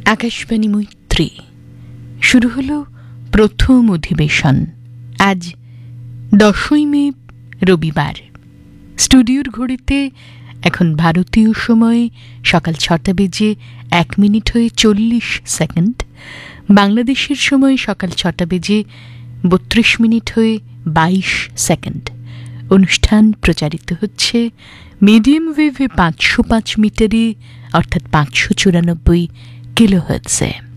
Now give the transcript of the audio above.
আকাশবাণী মৈত্রী শুরু হলো প্রথম অধিবেশন। আজ 10ই মে রবিবার। স্টুডিওর ঘড়িতে এখন ভারতীয় সময় সকাল 6টা বেজে 1 মিনিট হয়ে 40 সেকেন্ড, বাংলাদেশের সময় সকাল 6টা বেজে 32 মিনিট হয়ে 22 সেকেন্ড। অনুষ্ঠান প্রচারিত হচ্ছে মিডিয়াম ওয়েভে 505 মিটারে, অর্থাৎ 594 কিলোহার্টজে।